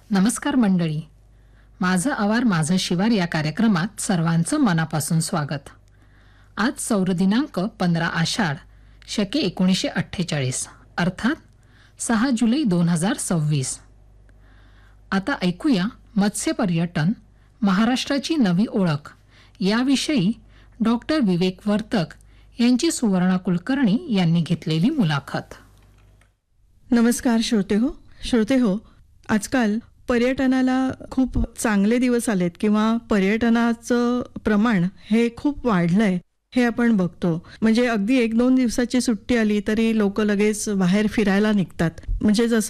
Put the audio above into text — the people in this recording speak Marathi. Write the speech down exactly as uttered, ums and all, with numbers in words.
नमस्कार मंडळी, माझं आवार माझं शिवार या कार्यक्रमात सर्वांचं मनापासून स्वागत. आज सौर दिनांक पंधरा आषाढ शके एकोणीसशे अठ्ठेचाळीस अर्थात सहा जुलै दोन हजार सव्वीस. आता ऐकूया मत्स्य पर्यटन महाराष्ट्राची नवी ओळख याविषयी डॉक्टर विवेक वर्तक यांची सुवर्णा कुलकर्णी यांनी घेतलेली मुलाखत. नमस्कार श्रोते हो श्रोते हो आजकाल पर्यटनाला खूप चांगले दिवस आलेत किंवा पर्यटनाचं प्रमाण हे खूप वाढलंय हे आपण बघतो. म्हणजे अगदी एक दोन दिवसाची सुट्टी आली तरी लोक लगेच बाहेर फिरायला निघतात. म्हणजे जसं